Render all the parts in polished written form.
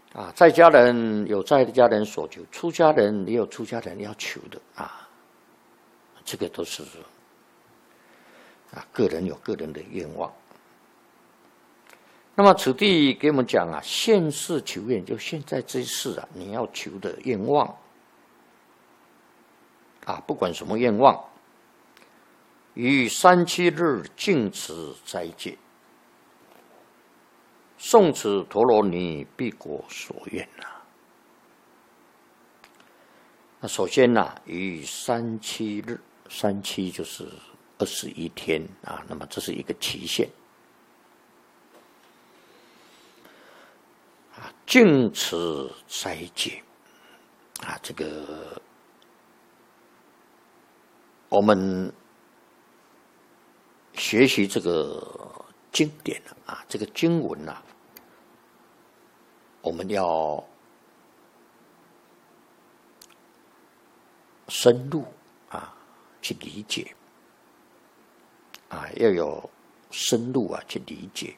啊，在家人有在家人所求，出家人也有出家人要求的啊，这个都是啊，个人有个人的愿望。那么此地给我们讲啊，现世求愿，就现在这一世啊，你要求的愿望啊，不管什么愿望，于37日净持斋戒，诵此陀罗尼必果所愿啊。那首先于37日，37就是21天啊，那么这是一个期限啊，净持斋戒啊，这个我们学习这个经典啊，这个经文啊，我们要深入啊去理解啊，要有深入啊去理解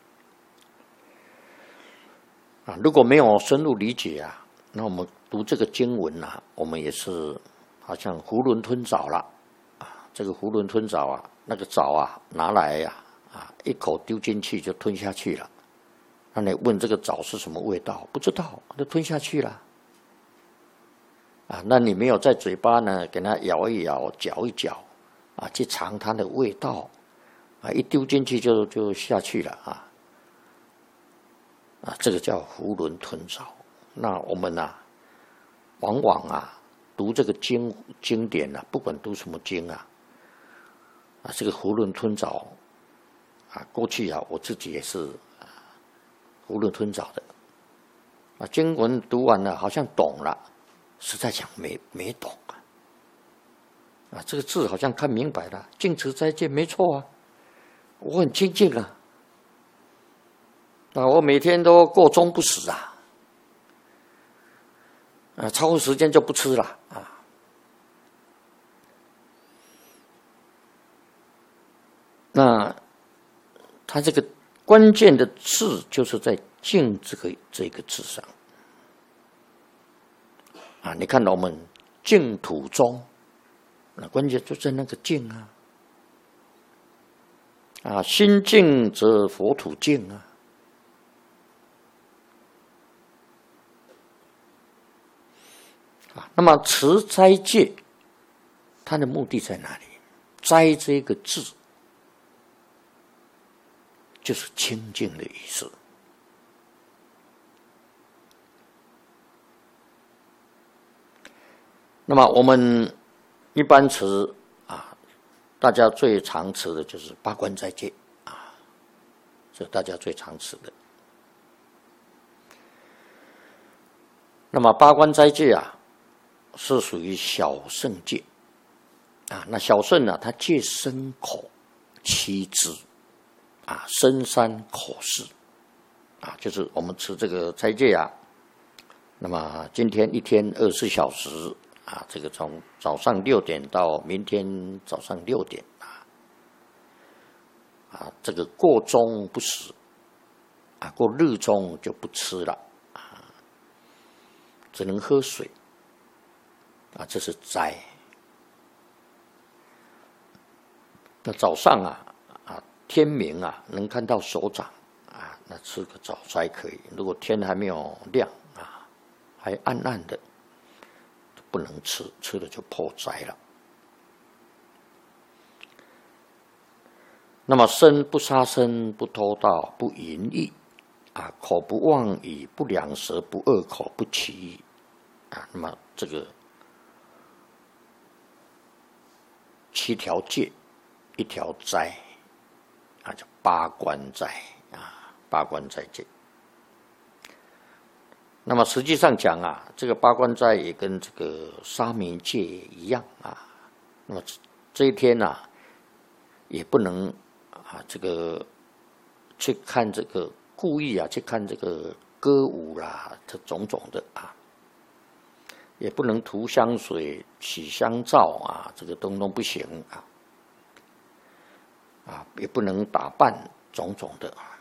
啊。如果没有深入理解啊，那我们读这个经文啊，我们也是好像囫囵吞枣了啊。这个囫囵吞枣啊，那个枣啊拿来啊一口丢进去就吞下去了。那你问这个枣是什么味道？不知道，就吞下去了。啊，那你没有在嘴巴呢，给它咬一咬、嚼一嚼，啊，去尝它的味道，啊，一丢进去就下去了啊，啊，这个叫囫囵吞枣。那我们往往读这个经典不管读什么经啊，这个囫囵吞枣啊，过去我自己也是囫囵吞枣的，啊，经文读完了，好像懂了。实在讲没懂啊，这个字好像看明白了，净持斋戒没错啊，我很清净啊，我每天都过中不食啊，超过时间就不吃了啊。那他这个关键的字就是在净这个字上。啊，你看到我们净土宗，那关键就在那个净啊，心净则佛土净啊。那么持斋戒，它的目的在哪里？斋这个字，就是清净的意思。那么我们一般持大家最常持的就是八关斋戒啊，这大家最常持的。那么八关斋戒是属于小乘戒啊。那小乘它戒身口七支身三口四啊，就是我们持这个斋戒那么今天一天24小时。这个从早上6点到明天早上6点这个过中不食过日中就不吃了只能喝水这是斋。那早上天明能看到手掌那吃个早斋可以。如果天还没有亮还暗暗的。不能吃，吃了就破斋了。那么身不杀生，不偷盗，不淫逸口不妄语，不两舌，不恶口，不绮语那么这个7条戒，1条斋叫八关斋八关斋戒。那么实际上讲这个八关斋也跟这个沙弥戒一样那么这一天也不能这个去看这个故意去看这个歌舞啦，这种种的也不能涂香水、起香皂这个东不行也不能打扮种种的